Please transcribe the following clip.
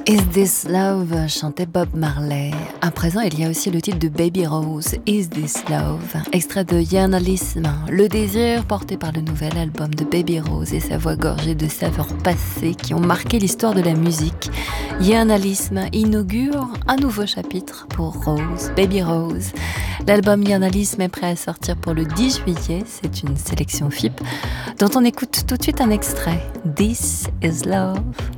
Is This Love, chantait Bob Marley. À présent, il y a aussi le titre de Baby Rose, Is This Love, extrait de Journalisme, le désir porté par le nouvel album de Baby Rose et sa voix gorgée de saveurs passées qui ont marqué l'histoire de la musique. Journalisme inaugure un nouveau chapitre pour Rose, Baby Rose. L'album Journalisme est prêt à sortir pour le 10 juillet, c'est une sélection FIP dont on écoute tout de suite un extrait. This is Love.